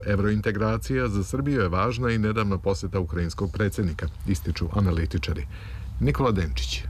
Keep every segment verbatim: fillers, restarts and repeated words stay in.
Evrointegracija za Srbiju je važna i nedavna posjeta ukrajinskog predsjednika, ističu analitičari. Nikola Denčić.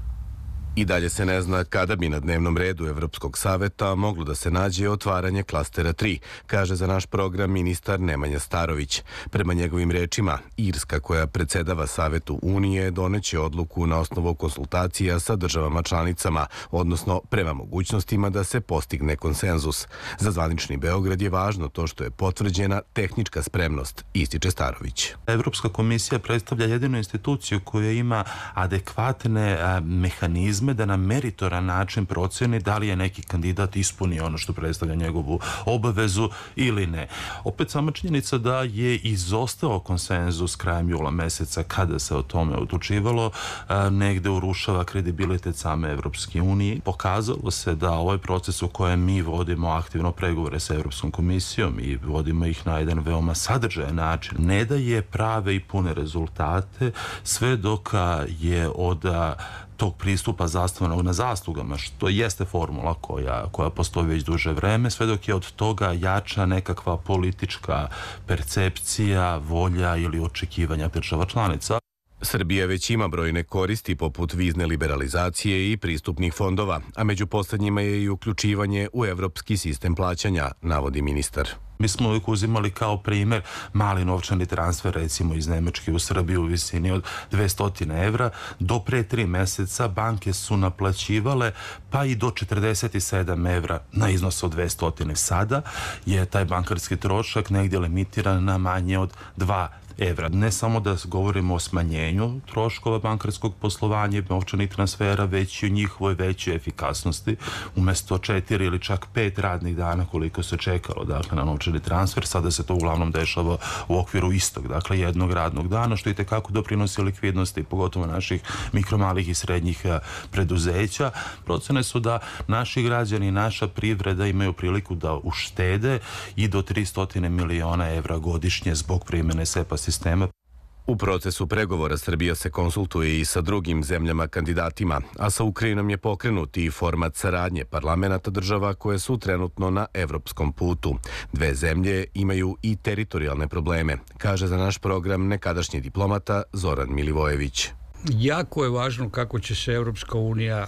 I dalje se ne zna kada bi na dnevnom redu Evropskog saveta moglo da se nađe otvaranje klastera tri, kaže za naš program ministar Nemanja Starović. Prema njegovim rečima, Irska, koja predsedava Savetu Unije, doneće odluku na osnovu konsultacija sa državama članicama, odnosno prema mogućnostima da se postigne konsenzus. Za zvanični Beograd je važno to što je potvrđena tehnička spremnost, ističe Starović. Evropska komisija predstavlja jedinu instituciju koja ima adekvatne a, mehanizme da na meritoran način proceni da li je neki kandidat ispunio ono što predstavlja njegovu obavezu ili ne. Opet sama činjenica da je izostao konsenzus krajem jula meseca kada se o tome odlučivalo, negde urušava kredibilitet same Evropske unije. Pokazalo se da ovaj proces u kojem mi vodimo aktivno pregovore sa Evropskom komisijom i vodimo ih na jedan veoma sadržajan način, ne daje prave i pune rezultate sve dok je od tog pristupa zasnovanog na zaslugama, što jeste formula koja, koja postoji već duže vreme, sve dok je od toga jača nekakva politička percepcija, volja ili očekivanja država članica. Srbija već ima brojne koristi poput vizne liberalizacije i pristupnih fondova, a među posljednjima je i uključivanje u evropski sistem plaćanja, navodi ministar. Mi smo uvijek uzimali kao primjer mali novčani transfer, recimo iz Nemačke u Srbiju u visini od dvesta evra. Do pre tri meseca banke su naplaćivale pa i do četrdeset sedam evra na iznos od dvesta. Sada je taj bankarski trošak negdje limitiran na manje od dva evra. Ne samo da govorimo o smanjenju troškova bankarskog poslovanja i novčanih transfera, već i o njihovoj većoj efikasnosti. Umesto četiri ili čak pet radnih dana koliko se čekalo dakle, na novčani transfer, sada se to uglavnom dešava u okviru istog, dakle jednog radnog dana, što i tekako doprinosi likvidnosti, pogotovo naših mikromalih i srednjih preduzeća. Procene su da naši građani i naša privreda imaju priliku da uštede i do tristo miliona evra godišnje zbog primjene SEPA sistema. U procesu pregovora Srbija se konsultuje i sa drugim zemljama kandidatima, a sa Ukrajinom je pokrenut i format saradnje parlamenata država koje su trenutno na evropskom putu. Dve zemlje imaju i teritorijalne probleme, kaže za naš program nekadašnji diplomata Zoran Milivojević. Jako je važno kako će se Evropska unija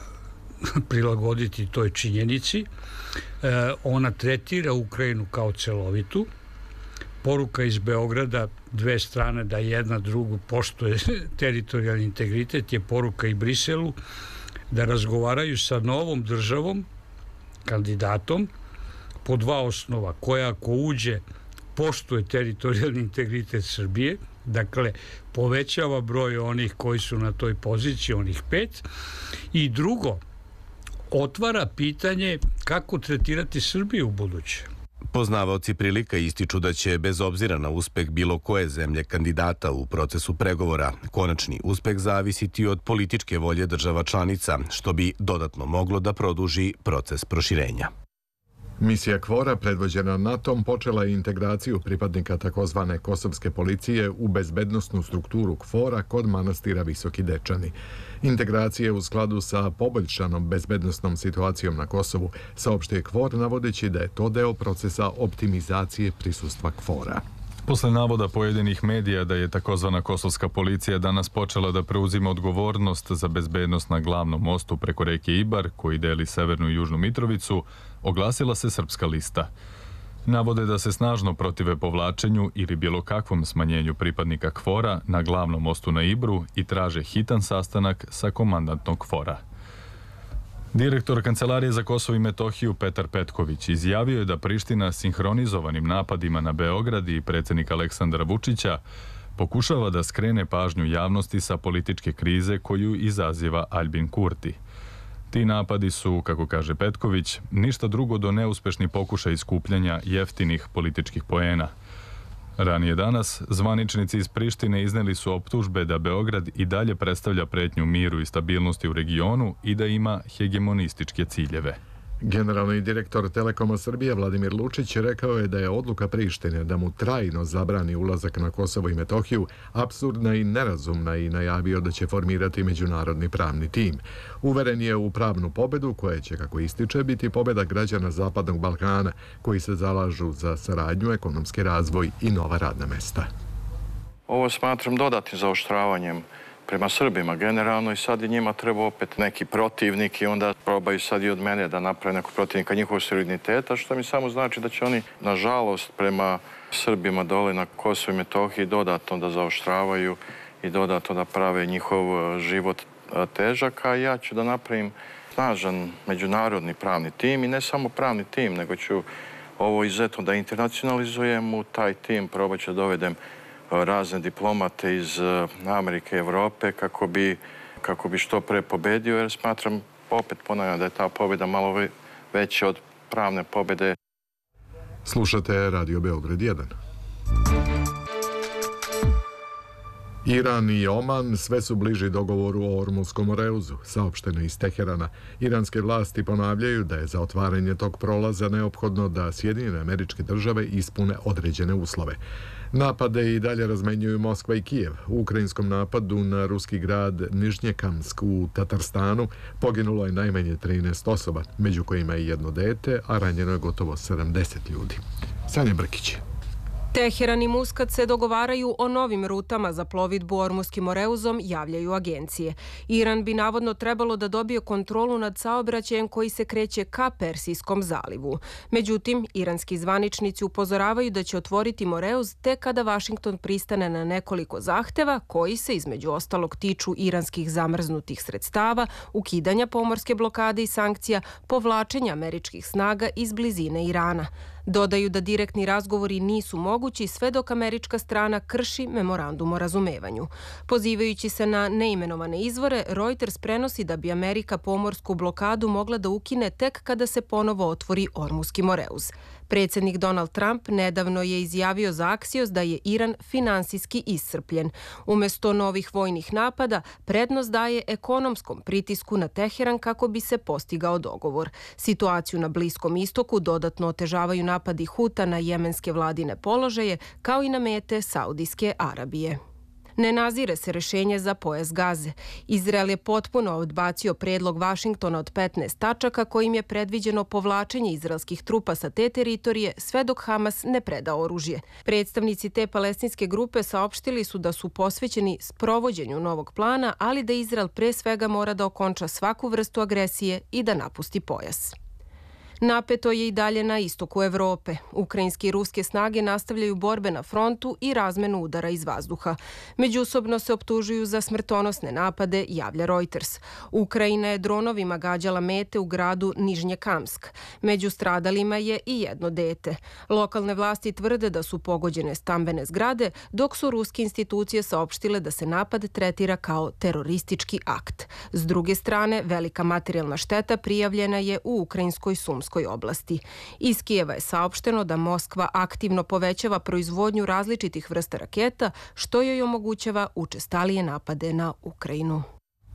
prilagoditi toj činjenici. E, ona tretira Ukrajinu kao celovitu. Poruka iz Beograda, dve strane da jedna drugu poštuje teritorijalni integritet, je poruka i Briselu da razgovaraju sa novom državom, kandidatom, po dva osnova, koja ako uđe poštuje teritorijalni integritet Srbije, dakle povećava broj onih koji su na toj poziciji, onih pet, i drugo, otvara pitanje kako tretirati Srbiju u buduće. Poznavaoci prilika ističu da će, bez obzira na uspeh bilo koje zemlje kandidata u procesu pregovora, konačni uspeh zavisiti od političke volje država članica, što bi dodatno moglo da produži proces proširenja. Misija KFOR-a, predvođena NATO-om, počela je integraciju pripadnika takozvane kosovske policije u bezbednosnu strukturu KFOR-a kod manastira Visoki Dečani. Integracija je u skladu sa poboljšanom bezbednosnom situacijom na Kosovu, saopštio je KFOR, navodeći da je to deo procesa optimizacije prisustva KFOR-a. Posle navoda pojedinih medija da je takozvana kosovska policija danas počela da preuzima odgovornost za bezbednost na glavnom mostu preko reke Ibar, koji deli severnu i južnu Mitrovicu, oglasila se Srpska lista. Navode da se snažno protive povlačenju ili bilo kakvom smanjenju pripadnika KFOR-a na glavnom mostu na Ibru i traže hitan sastanak sa komandantom KFOR-a. Direktor Kancelarije za Kosovo i Metohiju Petar Petković izjavio je da Priština sinhronizovanim napadima na Beograd i predsjednika Aleksandra Vučića pokušava da skrene pažnju javnosti sa političke krize koju izaziva Aljbin Kurti. Ti napadi su, kako kaže Petković, ništa drugo do neuspešni pokušaj skupljanja jeftinih političkih poena. Ranije danas, zvaničnici iz Prištine izneli su optužbe da Beograd i dalje predstavlja pretnju miru i stabilnosti u regionu i da ima hegemonističke ciljeve. Generalni direktor Telekoma Srbije Vladimir Lučić rekao je da je odluka Prištine da mu trajno zabrani ulazak na Kosovo i Metohiju apsurdna i nerazumna i najavio da će formirati međunarodni pravni tim. Uveren je u pravnu pobedu koja će, kako ističe, biti pobeda građana Zapadnog Balkana koji se zalažu za saradnju, ekonomski razvoj i nova radna mesta. Ovo smatram dodatnim zaoštravanjem prema Srbima generalno i sad je njima treba opet neki protivnik i onda probaju sad i od mene da naprave nekog protivnika njihovog suvereniteta, što mi samo znači da će oni, nažalost, prema Srbima dole na Kosovu i Metohiji dodatno da zaoštravaju i dodatno da prave njihov život težak, a ja ću da napravim snažan međunarodni pravni tim i ne samo pravni tim, nego ću ovo izuzetno da internacionalizujem u taj tim, probat ću da dovedem razne diplomate iz Amerike i Evrope kako bi, kako bi što pre pobedio, jer smatram, opet ponavljam, da je ta pobjeda malo veća od pravne pobjede. Slušate Radio Beograd jedan. Iran i Oman sve su bliži dogovoru o Ormutskom moreuzu, saopšteno iz Teherana. Iranske vlasti ponavljaju da je za otvaranje tog prolaza neophodno da Sjedinjene Američke Države ispune određene uslove. Napade i dalje razmenjuju Moskva i Kijev. U ukrajinskom napadu na ruski grad Nižnjekamsk u Tatarstanu poginulo je najmanje trinaest osoba, među kojima i jedno dete, a ranjeno je gotovo sedamdeset ljudi. Sanja Brkić. Teheran i Muskat se dogovaraju o novim rutama za plovidbu Ormutskim moreuzom, javljaju agencije. Iran bi navodno trebalo da dobije kontrolu nad saobraćajem koji se kreće ka Persijskom zalivu. Međutim, iranski zvaničnici upozoravaju da će otvoriti moreuz tek kada Vašington pristane na nekoliko zahteva koji se između ostalog tiču iranskih zamrznutih sredstava, ukidanja pomorske blokade i sankcija, povlačenja američkih snaga iz blizine Irana. Dodaju da direktni razgovori nisu mogući sve dok američka strana krši memorandum o razumevanju. Pozivajući se na neimenovane izvore, Reuters prenosi da bi Amerika pomorsku blokadu mogla da ukine tek kada se ponovo otvori Ormutski moreuz. Predsjednik Donald Trump nedavno je izjavio za Axios da je Iran finansijski iscrpljen. Umjesto novih vojnih napada, prednost daje ekonomskom pritisku na Teheran kako bi se postigao dogovor. Situaciju na Bliskom istoku dodatno otežavaju napadi Huta na jemenske vladine položaje, kao i na mete Saudijske Arabije. Ne nazire se rešenje za pojas Gaze. Izrael je potpuno odbacio predlog Vašingtona od petnaest tačaka kojim je predviđeno povlačenje izraelskih trupa sa te teritorije sve dok Hamas ne preda oružje. Predstavnici te palestinske grupe saopštili su da su posvećeni sprovođenju novog plana, ali da Izrael pre svega mora da okonča svaku vrstu agresije i da napusti pojas. Napeto je i dalje na istoku Evrope. Ukrajinske i ruske snage nastavljaju borbe na frontu i razmenu udara iz vazduha. Međusobno se optužuju za smrtonosne napade, javlja Reuters. Ukrajina je dronovima gađala mete u gradu Nižnjekamsk. Među stradalima je i jedno dete. Lokalne vlasti tvrde da su pogođene stambene zgrade, dok su ruske institucije saopštile da se napad tretira kao teroristički akt. S druge strane, velika materijalna šteta prijavljena je u ukrajinskoj Sumskoj oblasti. Iz Kijeva je saopšteno da Moskva aktivno povećava proizvodnju različitih vrsta raketa, što joj omogućava učestalije napade na Ukrajinu.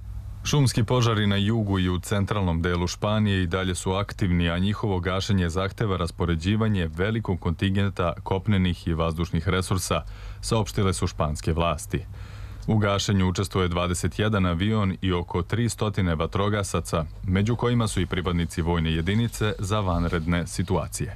Šumski požari na jugu i u centralnom delu Španije i dalje su aktivni, a njihovo gašenje zahteva raspoređivanje velikog kontingenta kopnenih i vazdušnih resursa, saopštile su španske vlasti. U gašenju učestvuje dvadeset jedan avion i oko tristo vatrogasaca, među kojima su i pripadnici vojne jedinice za vanredne situacije.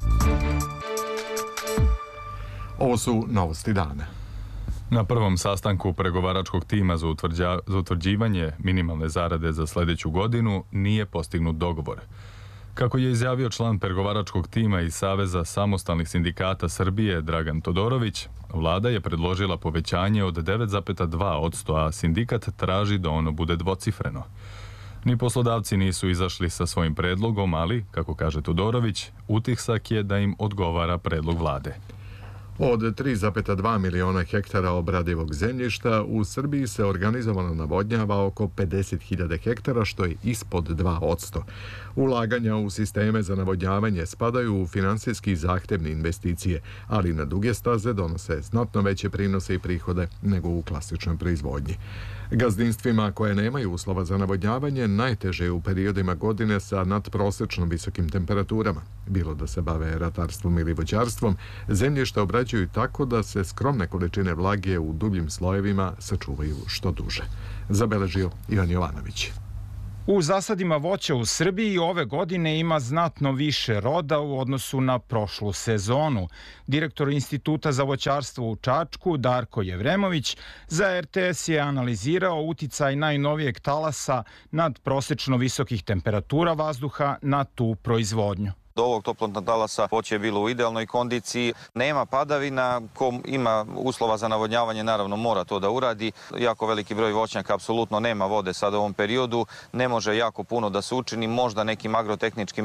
Ovo su novosti dana. Na prvom sastanku pregovaračkog tima za, utvrđa, za utvrđivanje minimalne zarade za sljedeću godinu nije postignut dogovor. Kako je izjavio član pregovaračkog tima iz Saveza samostalnih sindikata Srbije Dragan Todorović, vlada je predložila povećanje od devet zarez dva posto, a sindikat traži da ono bude dvocifreno. Ni poslodavci nisu izašli sa svojim predlogom, ali, kako kaže Todorović, utisak je da im odgovara predlog vlade. Od tri zarez dva miliona hektara obradivog zemljišta u Srbiji se organizovano navodnjava oko pedeset hiljada hektara, što je ispod dva posto. Ulaganja u sisteme za navodnjavanje spadaju u finansijski zahtevne investicije, ali na duge staze donose znatno veće prinose i prihode nego u klasičnoj proizvodnji. Gazdinstvima koje nemaju uslova za navodnjavanje najteže je u periodima godine sa nadprosečno visokim temperaturama. Bilo da se bave ratarstvom ili voćarstvom, zemljišta obrađuju tako da se skromne količine vlage u dubljim slojevima sačuvaju što duže. Zabeležio Ivan Jovanović. U zasadima voća u Srbiji ove godine ima znatno više roda u odnosu na prošlu sezonu. Direktor Instituta za voćarstvo u Čačku, Darko Jevremović, za R T S je analizirao uticaj najnovijeg talasa nad prosečno visokih temperatura vazduha na tu proizvodnju. Do ovog toplotnog talasa voće je bilo u idealnoj kondiciji. Nema padavina, ko ima uslova za navodnjavanje naravno mora to da uradi. Jako veliki broj voćnjaka apsolutno nema vode sad u ovom periodu. Ne može jako puno da se učini, možda nekim agrotehničkim